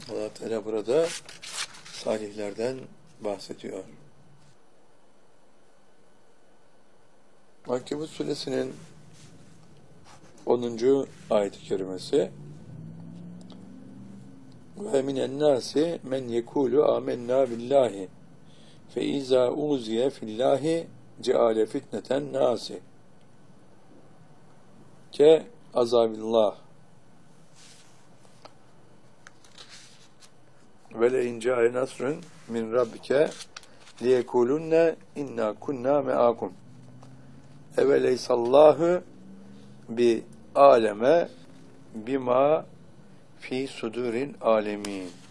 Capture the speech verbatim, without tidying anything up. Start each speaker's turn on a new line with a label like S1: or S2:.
S1: Allah Teala burada salihlerden bahsediyor. Ankebut suresinin onuncu ayet-i kerimesi ve minen nasi men yekulu amennâ billahi fe izâ uziye fillahi ceale fitneten nasi ke azabillah ve le in câe nasrun min rabbike liyekulunne inna kunna me'akum eveleysallahu bi aleme bima fi suduril alemin.